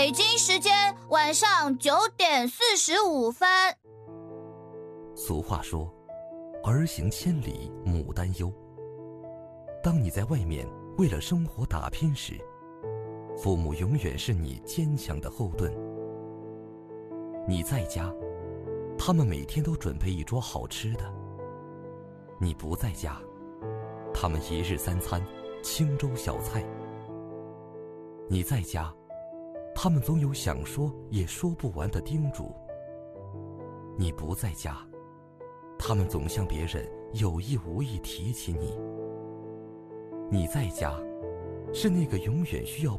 北京时间晚上9:45。 俗话说，儿行千里母担忧。当你在外面为了生活打拼时，父母永远是你坚强的后盾。你在家，他们每天都准备一桌好吃的；你不在家，他们一日三餐清粥小菜。你在家，他们总有想说也说不完的叮嘱；你不在家，他们总向别人有意无意提起你。你在家，是那个永远需要